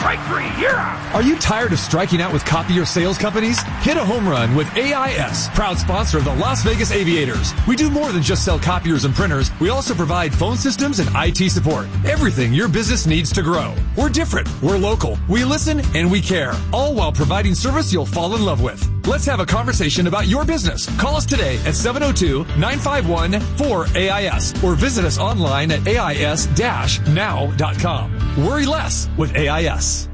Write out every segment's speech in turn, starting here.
Strike three. You're out. Are you tired of striking out with copier sales companies? Hit a home run with AIS, proud sponsor of the Las Vegas Aviators. We do more than just sell copiers and printers. We also provide phone systems and IT support. Everything your business needs to grow. We're different. We're local. We listen and we care. All while providing service you'll fall in love with. Let's have a conversation about your business. Call us today at 702-951-4AIS or visit us online at AIS-now.com. Worry less with AIS.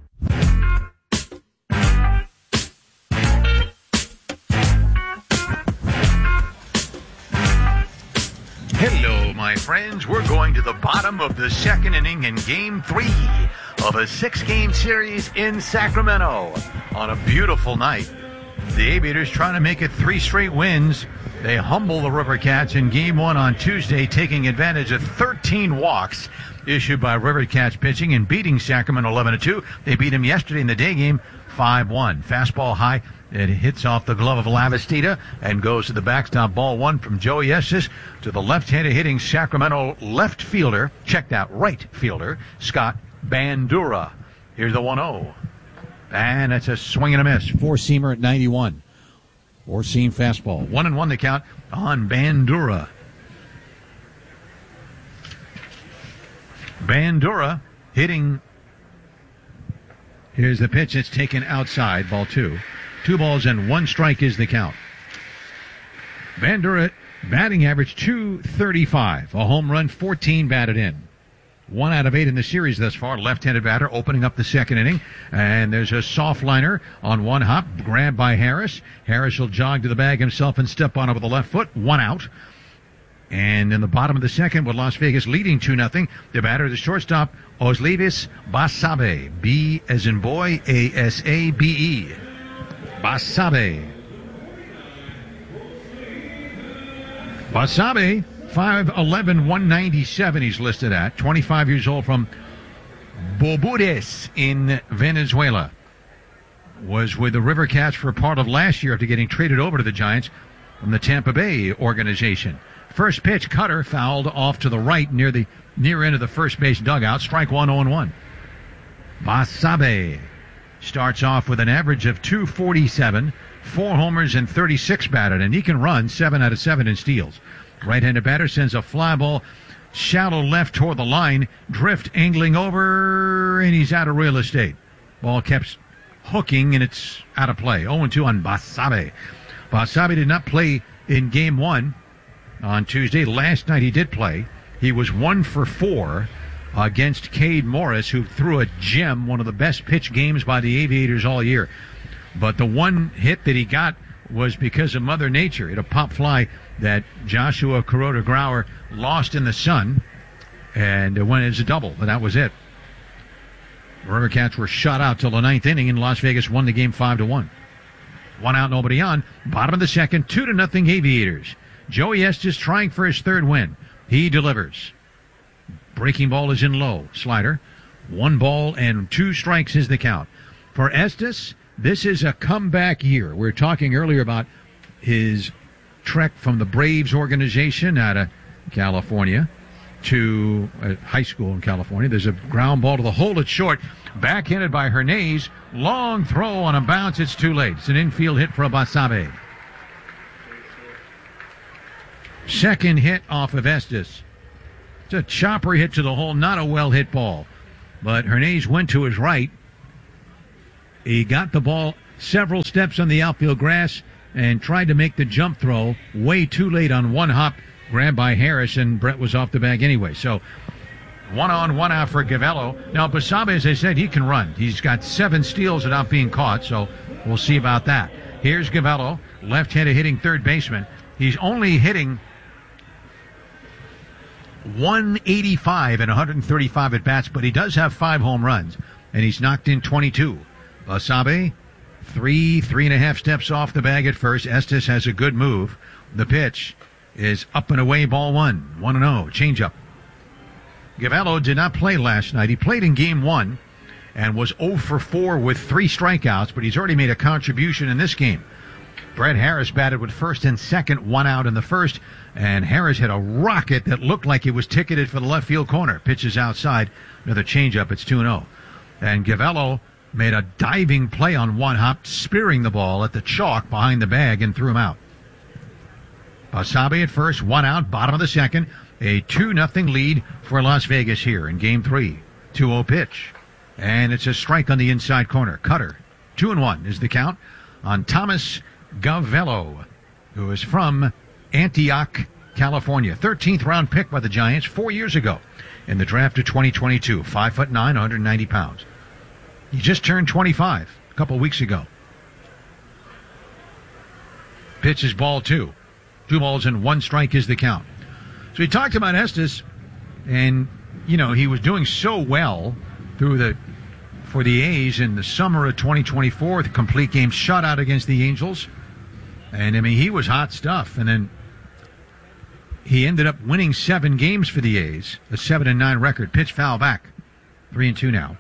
Hello, my friends. We're going to the bottom of the second inning in Game 3 of a 6-game series in Sacramento on a beautiful night. The Aviators trying to make it 3 straight wins. They humble the River Cats in Game 1 on Tuesday, taking advantage of 13 walks issued by River Cats pitching and beating Sacramento 11-2. They beat them yesterday in the day game 5-1. Fastball high. It hits off the glove of Lavastida and goes to the backstop. Ball 1 from Joey Estes to the left-handed hitting Sacramento left fielder, checked out right fielder, Scott Bandura. Here's the 1-0. And it's a swing and a miss. Four-seamer at 91. Four-seam fastball. 1-1 the count on Bandura. Bandura hitting. Here's the pitch. It's taken outside. Ball 2. 2 balls and 1 strike is the count. Bandura batting average .235. A home run, 14 batted in. 1 out of 8 in the series thus far. Left-handed batter opening up the second inning. And there's a soft liner on 1 hop. Grabbed by Harris. Harris will jog to the bag himself and step on it with the left foot. 1 out. And in the bottom of the second, with Las Vegas leading 2-0, the batter, the shortstop, Osleivis Basabe. B as in boy, A-S-A-B-E. Basabe. Basabe. 5'11", 197 he's listed at. 25 years old from Bobures in Venezuela. Was with the River Cats for part of last year after getting traded over to the Giants from the Tampa Bay organization. First pitch, cutter, fouled off to the right near the near end of the first base dugout. Strike 1, 0-1. Basabe starts off with an average of .247, 4 homers and 36 batted, and he can run 7 out of 7 in steals. Right-handed batter sends a fly ball shallow left toward the line, drift angling over, and he's out of real estate. Ball kept hooking, and it's out of play. 0-2 on Basabe. Basabe did not play in Game 1 on Tuesday. Last night he did play. He was 1 for 4 against Cade Morris, who threw a gem, one of the best pitch games by the Aviators all year. But the one hit that he got was because of Mother Nature. It a pop fly that Joshua Kuroda-Grauer lost in the sun, and it went as a double, but that was it. The River Cats were shut out till the 9th inning, and Las Vegas won the game 5-1. 1 out, nobody on. Bottom of the second, 2-0 Aviators. Joey Estes trying for his 3rd win. He delivers. Breaking ball is in low. Slider. 1 ball and 2 strikes is the count. For Estes, this is a comeback year. We were talking earlier about his trek from the Braves organization out of California to high school in California. There's a ground ball to the hole at short. Backhanded by Hernandez. Long throw on a bounce. It's too late. It's an infield hit for Basabe. Second hit off of Estes. It's a chopper hit to the hole, not a well-hit ball. But Hernandez went to his right. He got the ball several steps on the outfield grass and tried to make the jump throw way too late on 1 hop, grabbed by Harris, and Brett was off the bag anyway. So 1 on, 1 out for Gavello. Now, Basabe, as I said, he can run. He's got 7 steals without being caught, so we'll see about that. Here's Gavello, left-handed hitting third baseman. He's only hitting .185 and 135 at-bats, but he does have 5 home runs, and he's knocked in 22. Basabe, 3.5 steps off the bag at first. Estes has a good move. The pitch is up and away, ball 1. 1-0, changeup. Gavello did not play last night. He played in Game 1 and was 0 for 4 with 3 strikeouts, but he's already made a contribution in this game. Brett Harris batted with first and second, 1 out in the first, and Harris hit a rocket that looked like it was ticketed for the left field corner. Pitches outside, another changeup. It's 2-0. And Gavello made a diving play on one hop, spearing the ball at the chalk behind the bag and threw him out. Basabe at first, one out, bottom of the second. A 2-0 lead for Las Vegas here in Game 3. 2-0 pitch. And it's a strike on the inside corner. Cutter. 2-1 is the count on Thomas Gavello, who is from Antioch, California. 13th round pick by the Giants 4 years ago in the draft of 2022. 5'9", 190 pounds. He just turned 25 a couple weeks ago. Pitch is ball 2. 2 balls and 1 strike is the count. So he talked about Estes, and, you know, he was doing so well for the A's in the summer of 2024, the complete game shutout against the Angels. And, I mean, he was hot stuff. And then he ended up winning 7 games for the A's, a 7-9 record. Pitch foul back. 3-2 now.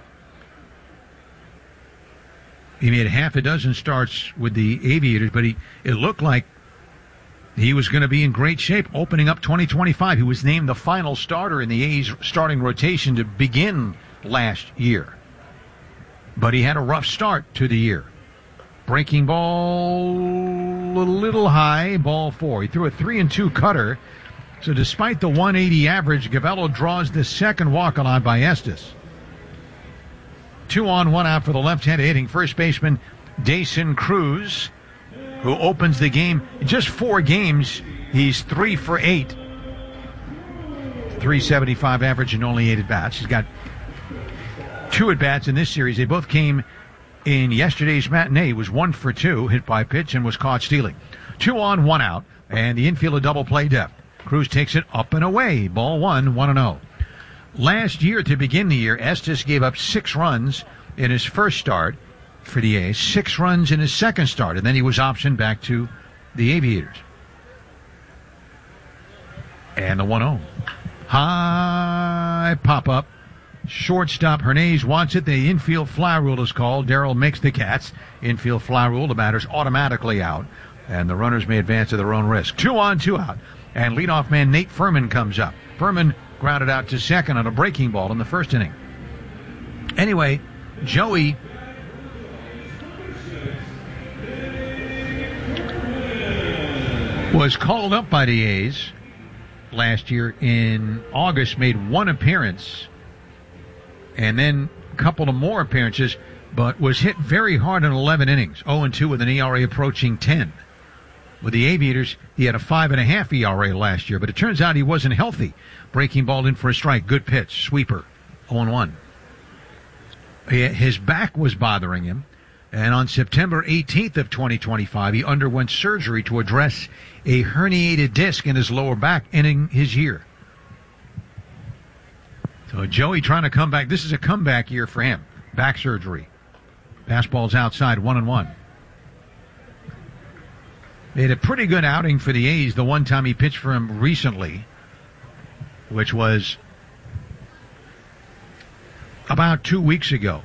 He made half a dozen starts with the Aviators, but it looked like he was going to be in great shape opening up 2025. He was named the final starter in the A's starting rotation to begin last year. But he had a rough start to the year. Breaking ball a little high, ball 4. He threw a 3-2 cutter. So despite the 180 average, Gavello draws the second walk-on by Estes. 2 on, 1 out for the left-handed hitting first baseman Dason Cruz, who opens the game. In just 4 games, he's 3 for 8. 375 average and only 8 at-bats. He's got 2 at-bats in this series. They both came in yesterday's matinee. He was 1 for 2, hit by pitch, and was caught stealing. 2 on, 1 out, and the infield a double play depth. Cruz takes it up and away. Ball 1, 1-0. Last year, to begin the year, Estes gave up 6 runs in his first start for the A's, 6 runs in his second start, and then he was optioned back to the Aviators. And the 1-0. High pop-up. Shortstop Hernandez wants it. The infield fly rule is called. Darrell makes the catch. Infield fly rule. The batter's automatically out, and the runners may advance at their own risk. 2 on, 2 out. And leadoff man Nate Furman comes up. Furman grounded out to second on a breaking ball in the first inning. Anyway, Joey was called up by the A's last year in August, made 1 appearance, and then a couple of more appearances, but was hit very hard in 11 innings. 0-2 with an ERA approaching 10. With the Aviators, he had a 5.5 ERA last year, but it turns out he wasn't healthy. Breaking ball in for a strike. Good pitch. Sweeper. 0-1. His back was bothering him, and on September 18th of 2025, he underwent surgery to address a herniated disc in his lower back, ending his year. So Joey trying to come back. This is a comeback year for him. Back surgery. Fastball's outside, 1-1. They had a pretty good outing for the A's the one time he pitched for him recently, which was about 2 weeks ago.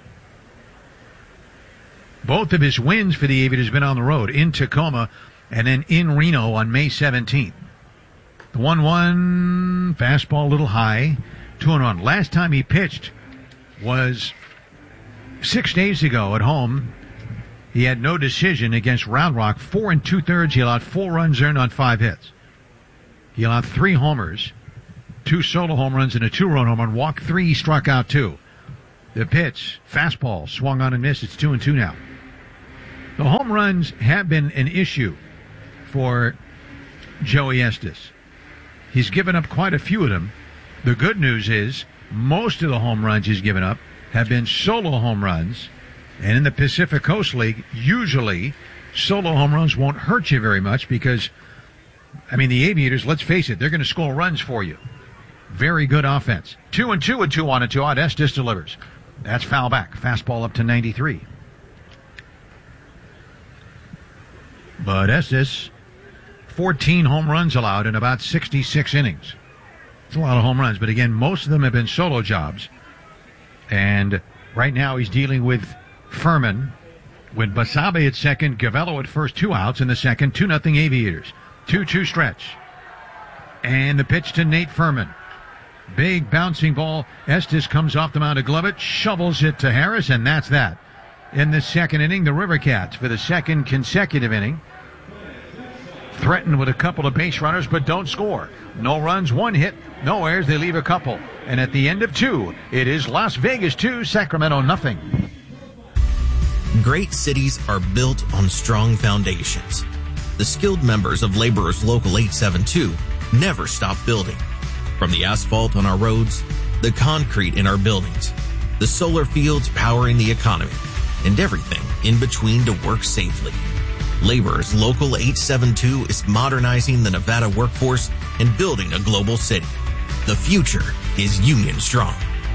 Both of his wins for the Aviators have been on the road, in Tacoma and then in Reno on May 17th. The 1-1, fastball a little high, 2-1. Last time he pitched was 6 days ago at home. He had no decision against Round Rock. 4 2/3. He allowed 4 runs earned on 5 hits. He allowed 3 homers, 2 solo home runs and a 2-run home run. Walked 3, struck out 2. The pitch, fastball, swung on and missed. It's 2-2 now. The home runs have been an issue for Joey Estes. He's given up quite a few of them. The good news is most of the home runs he's given up have been solo home runs. And in the Pacific Coast League, usually solo home runs won't hurt you very much because, I mean, the Aviators, let's face it, they're going to score runs for you. Very good offense. 2-2 with 2 on and 2 out. Estes delivers. That's foul back. Fastball up to 93. But Estes, 14 home runs allowed in about 66 innings. It's a lot of home runs, but again, most of them have been solo jobs. And right now he's dealing with Furman, with Basabe at second, Gavello at first, 2 outs in the second, 2-0 Aviators. 2-2 stretch. And the pitch to Nate Furman. Big bouncing ball. Estes comes off the mound to glove it, shovels it to Harris, and that's that. In the second inning, the River Cats, for the second consecutive inning, threatened with a couple of base runners, but don't score. No runs, one hit, no errors. They leave a couple. And at the end of two, it is Las Vegas 2, Sacramento nothing. Great cities are built on strong foundations. The skilled members of Laborers Local 872 never stop building. From the asphalt on our roads, the concrete in our buildings, the solar fields powering the economy, and everything in between to work safely. Laborers Local 872 is modernizing the Nevada workforce and building a global city. The future is Union Strong.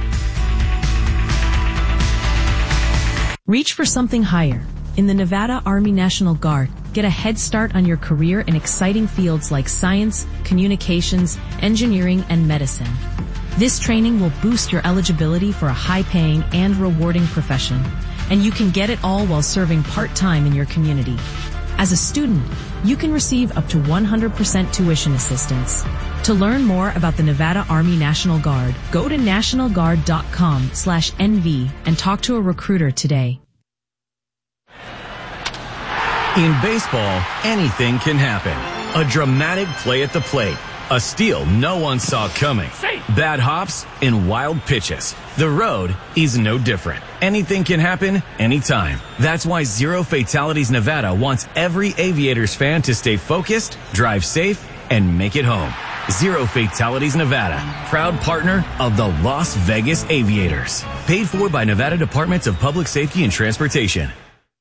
Reach for something higher. In the Nevada Army National Guard, get a head start on your career in exciting fields like science, communications, engineering, and medicine. This training will boost your eligibility for a high-paying and rewarding profession, and you can get it all while serving part-time in your community. As a student, you can receive up to 100% tuition assistance. To learn more about the Nevada Army National Guard, go to nationalguard.com/NV and talk to a recruiter today. In baseball, anything can happen. A dramatic play at the plate. A steal no one saw coming. Bad hops and wild pitches. The road is no different. Anything can happen anytime. That's why Zero Fatalities Nevada wants every Aviators fan to stay focused, drive safe, and make it home. Zero Fatalities Nevada, proud partner of the Las Vegas Aviators. Paid for by Nevada Departments of Public Safety and Transportation.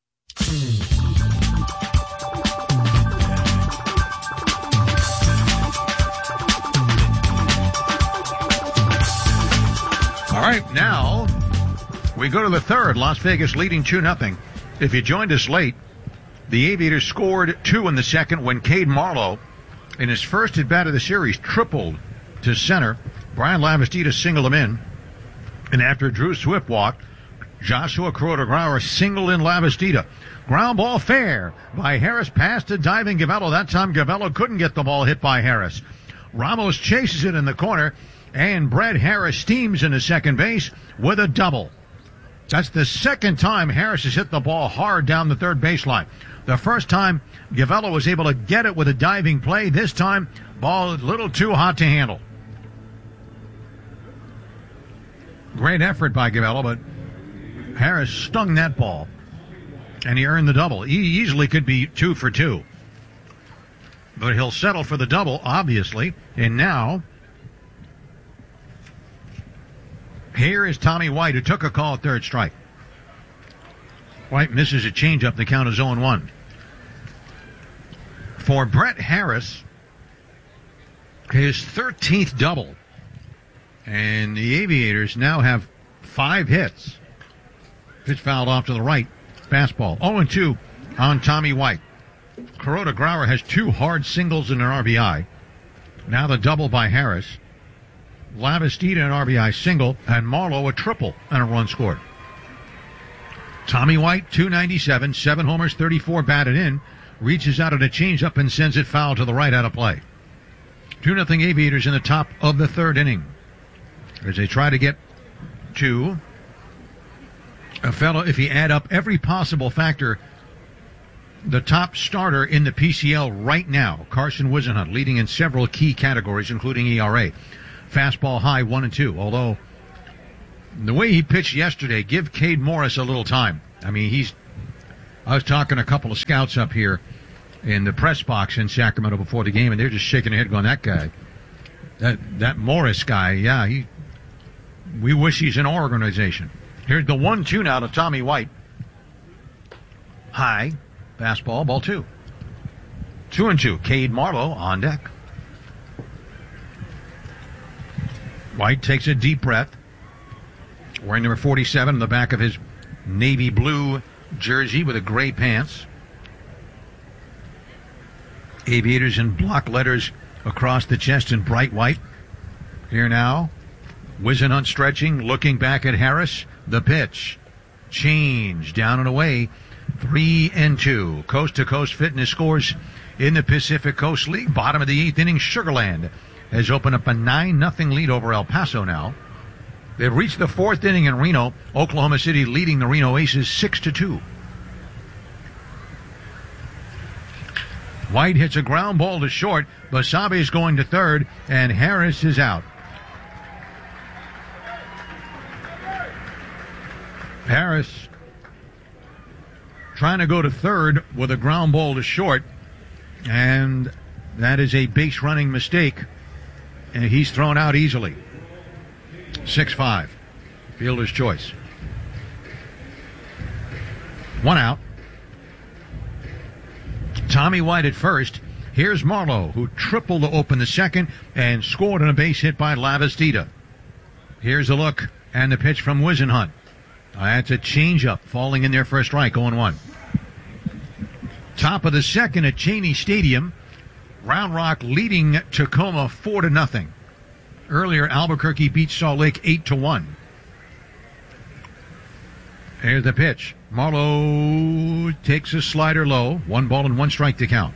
All right, now we go to the third. Las Vegas leading 2-0. If you joined us late, the Aviators scored 2 in the second when Cade Marlowe, in his first at-bat of the series, tripled to center. Brian Lavastida singled him in. And after Drew Swift walked, Joshua Kuroda-Grauer singled in Lavastida. Ground ball fair by Harris, past to diving Gavello. That time Gavello couldn't get the ball hit by Harris. Ramos chases it in the corner, and Brett Harris steams into second base with a double. That's the second time Harris has hit the ball hard down the third baseline. The first time, Gavello was able to get it with a diving play. This time, ball a little too hot to handle. Great effort by Gavello, but Harris stung that ball, and he earned the double. He easily could be 2 for 2. But he'll settle for the double, obviously. And now, here is Tommy White, who took a call at third strike. White misses a changeup. The count is 0-1. For Brett Harris, his 13th double. And the Aviators now have 5 hits. Pitch fouled off to the right. Fastball. 0-2 on Tommy White. Kuroda-Grauer has 2 hard singles and an RBI. Now the double by Harris. Lavastida an RBI single, and Marlowe a triple and a run scored. Tommy White, 297, 7 homers, 34 batted in, reaches out at a changeup and sends it foul to the right out of play. 2-0 Aviators in the top of the third inning as they try to get to a fellow, if you add up every possible factor, the top starter in the PCL right now, Carson Whisenhunt, leading in several key categories, including ERA. Fastball high, 1-2. Although, the way he pitched yesterday, give Cade Morris a little time. I mean, I was talking to a couple of scouts up here in the press box in Sacramento before the game, and they're just shaking their head going, that guy, that Morris guy, yeah, we wish he's in our organization. Here's the 1-2 now to Tommy White. High, fastball, ball 2. 2-2, Cade Marlowe on deck. White takes a deep breath. Wearing number 47 in the back of his navy blue jersey with the gray pants. Aviators in block letters across the chest in bright white. Here now, Whisenhunt stretching, looking back at Harris. The pitch. Change, down and away. 3-2. Coast to Coast Fitness scores in the Pacific Coast League. Bottom of the 8th inning, Sugarland has opened up a 9-0 lead over El Paso now. They've reached the 4th inning in Reno. Oklahoma City leading the Reno Aces 6-2. White hits a ground ball to short. Basabe is going to third, and Harris is out. Harris trying to go to third with a ground ball to short, and that is a base running mistake, and he's thrown out easily. 6-5. Fielder's choice. 1 out. Tommy White at first. Here's Marlowe, who tripled to open the second and scored on a base hit by Lavastida. Here's a look and the pitch from Wisenhunt. That's a changeup falling in there for a strike, 0-1. Top of the second at Cheney Stadium. Round Rock leading Tacoma 4-0. Earlier, Albuquerque beat Salt Lake 8-1. Here's the pitch. Marlowe takes a slider low. 1 ball and 1 strike to count.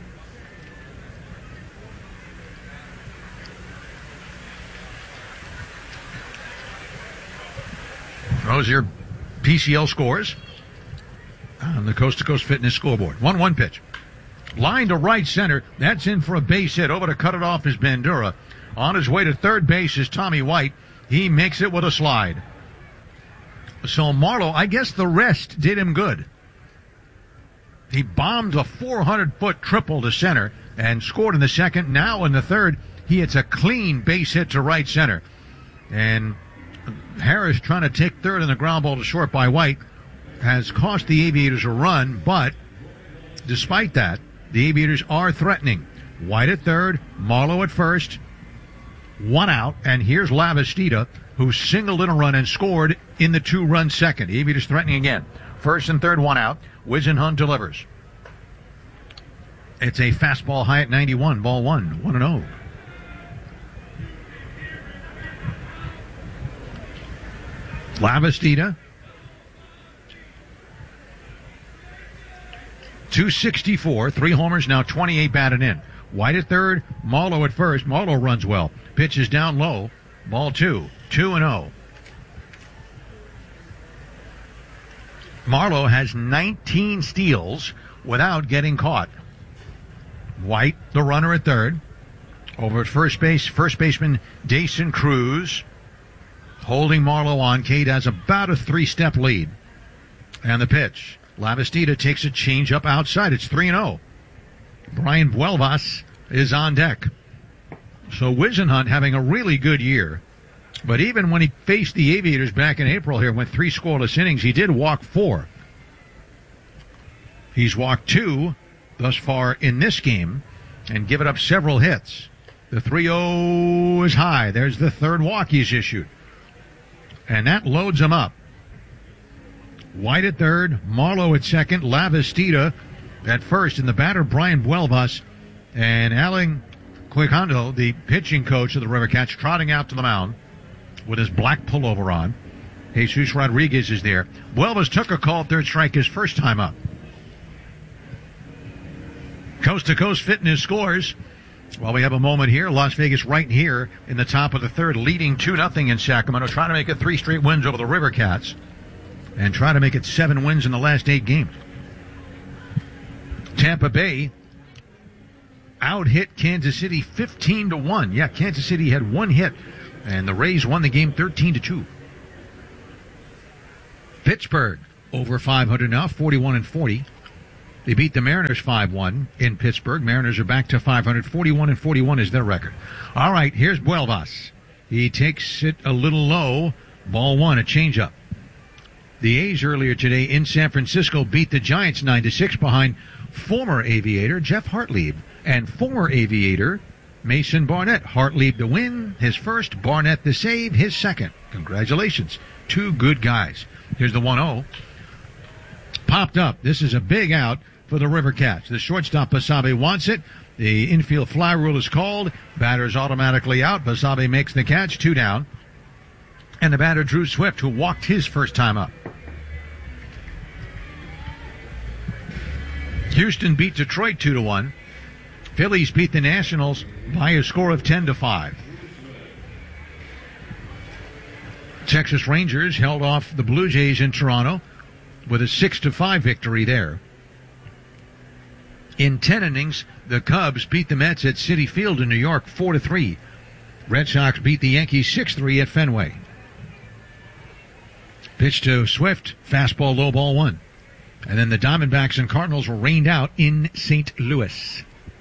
Those are your PCL scores on the Coast to Coast Fitness scoreboard. 1-1 pitch. Line to right center. That's in for a base hit. Over to cut it off is Bandura. On his way to third base is Tommy White. He makes it with a slide. So Marlowe, I guess the rest did him good. He bombed a 400-foot triple to center and scored in the second. Now in the third, he hits a clean base hit to right center. And Harris trying to take third in the ground ball to short by White has cost the Aviators a run, but despite that, the Aviators are threatening. White at third, Marlowe at first, 1 out, and here's Lavastida, who singled in a run and scored in the 2-run second. The Aviators threatening again. First and third, 1 out. Wisenhunt delivers. It's a fastball high at 91, ball 1, 1-0. Lavastida, 264, 3 homers, now 28 batted in. White at third, Marlowe at first. Marlowe runs well. Pitch is down low. Ball 2, 2-0. Marlowe has 19 steals without getting caught. White, the runner at third. Over at first baseman Dason Cruz holding Marlowe on. Cade has about a 3-step lead. And the pitch. Lavastida takes a change up outside. It's 3-0. Brian Buelvas is on deck. So Wisenhunt having a really good year. But even when he faced the Aviators back in April here, went 3 scoreless innings, he did walk 4. He's walked 2 thus far in this game and given up several hits. The 3-0 is high. There's the third walk he's issued. And that loads him up. White at third, Marlowe at second, Lavastida at first, and the batter Brian Buelvas and Alan Quijano, the pitching coach of the River Cats, trotting out to the mound with his black pullover on. Jesus Rodriguez is there. Buelvas took a call, third strike, his first time up. Coast to Coast Fitness scores. While we have a moment here, Las Vegas right here in the top of the third, leading 2-0 in Sacramento, trying to make it 3 straight wins over the River Cats and try to make it 7 wins in the last 8 games. Tampa Bay out-hit Kansas City 15-1. Yeah, Kansas City had 1 hit, and the Rays won the game 13-2. Pittsburgh over 500 now, 41-40. They beat the Mariners 5-1 in Pittsburgh. Mariners are back to 500. 41-41 is their record. All right, here's Buelvas. He takes it a little low. Ball 1, a changeup. The A's earlier today in San Francisco beat the Giants 9-6 behind former Aviator Jeff Hartlieb and former Aviator Mason Barnett. Hartlieb the win, his first. Barnett the save, his second. Congratulations. 2 good guys. Here's the 1-0. Popped up. This is a big out for the River Cats. The shortstop, Basabe, wants it. The infield fly rule is called. Batter's automatically out. Basabe makes the catch. 2 down. And the batter, Drew Swift, who walked his first time up. Houston beat Detroit 2-1. Phillies beat the Nationals by a score of 10-5. Texas Rangers held off the Blue Jays in Toronto with a 6-5 victory there. In 10 innings, the Cubs beat the Mets at Citi Field in New York 4-3. Red Sox beat the Yankees 6-3 at Fenway. Pitch to Swift, fastball, low ball 1. And then the Diamondbacks and Cardinals were rained out in St. Louis.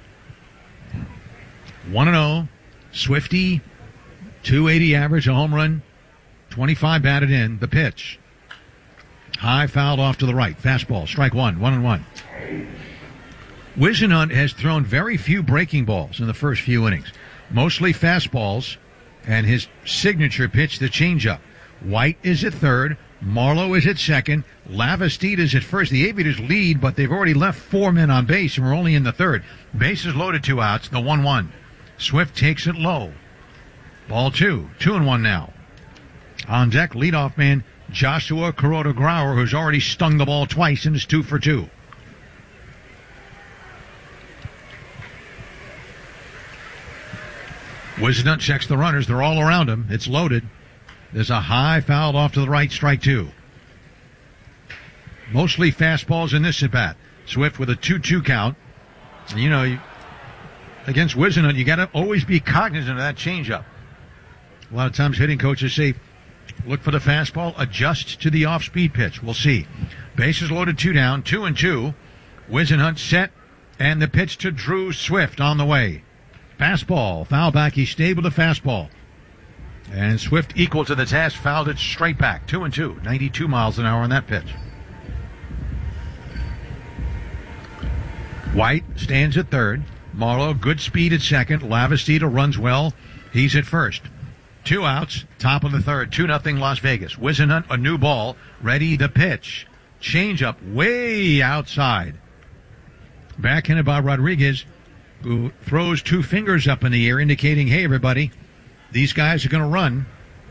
1-0, Swifty, 280 average, a home run, 25 batted in. The pitch. High fouled off to the right. Fastball, strike 1, 1-1. Whisenhunt has thrown very few breaking balls in the first few innings. Mostly fastballs, and his signature pitch, the changeup. White is at third. Marlowe is at second. Lavastide is at first. The Aviators lead, but they've already left 4 men on base, and we're only in the third. Bases loaded, 2 outs, the 1-1. Swift takes it low. Ball 2, 2-1 now. On deck, leadoff man Joshua Kuroda-Grauer, who's already stung the ball twice and is 2 for 2. Whisenhunt checks the runners. They're all around him. It's loaded. There's a high fouled off to the right, strike 2. Mostly fastballs in this at-bat. Swift with a 2-2 count. And against Whisenhunt, you got to always be cognizant of that changeup. A lot of times hitting coaches say, look for the fastball, adjust to the off-speed pitch. We'll see. Bases loaded, 2 down, 2-2. Whisenhunt set, and the pitch to Drew Swift on the way. Fastball, foul back. He stayed with the fastball. And Swift, equal to the task, fouled it straight back. 2-2, 92 miles an hour on that pitch. White stands at third. Marlowe, good speed at second. Lavastide runs well. He's at first. 2 outs, top of the third. 2-0 Las Vegas. Whisenhunt, a new ball. Ready the pitch. Change-up way outside. Backhanded by Rodriguez, who throws 2 fingers up in the air, indicating, hey, everybody, these guys are going to run.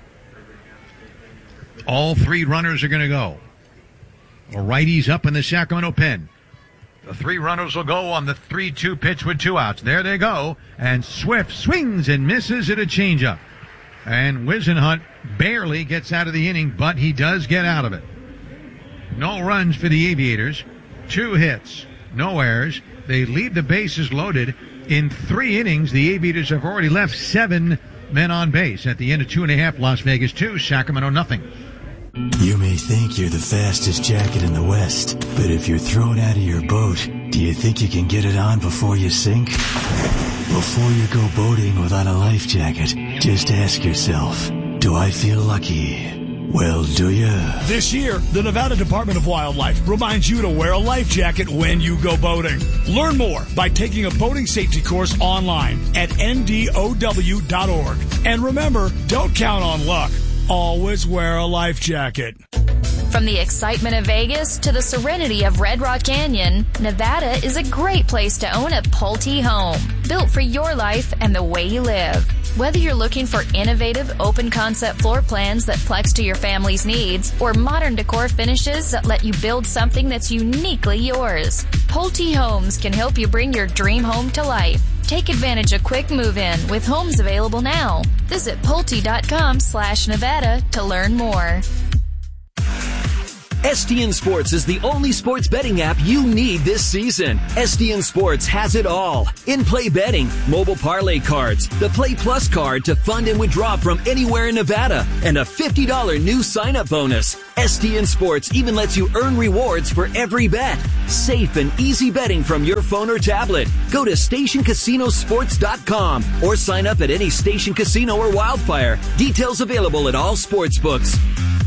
All 3 runners are going to go. A righty's up in the Sacramento pen. The 3 runners will go on the 3-2 pitch with 2 outs. There they go. And Swift swings and misses at a changeup. And Whisenhunt barely gets out of the inning, but he does get out of it. No runs for the Aviators. 2 hits. No errors. They leave the bases loaded. In 3 innings, the Aviators have already left 7 men on base. At the end of 2.5, Las Vegas 2, Sacramento nothing. You may think you're the fastest jacket in the West, but if you're thrown out of your boat, do you think you can get it on before you sink? Before you go boating without a life jacket, just ask yourself, do I feel lucky? Well, do you? This year, the Nevada Department of Wildlife reminds you to wear a life jacket when you go boating. Learn more by taking a boating safety course online at ndow.org. And remember, don't count on luck. Always wear a life jacket. From the excitement of Vegas to the serenity of Red Rock Canyon, Nevada is a great place to own a Pulte home, built for your life and the way you live. Whether you're looking for innovative, open-concept floor plans that flex to your family's needs, or modern decor finishes that let you build something that's uniquely yours, Pulte Homes can help you bring your dream home to life. Take advantage of quick move-in with homes available now. Visit Pulte.com/Nevada to learn more. STN Sports is the only sports betting app you need this season. STN Sports has it all. In-play betting, mobile parlay cards, the Play Plus card to fund and withdraw from anywhere in Nevada, and a $50 new sign-up bonus. STN Sports even lets you earn rewards for every bet. Safe and easy betting from your phone or tablet. Go to StationCasinoSports.com or sign up at any Station Casino or Wildfire. Details available at all sportsbooks.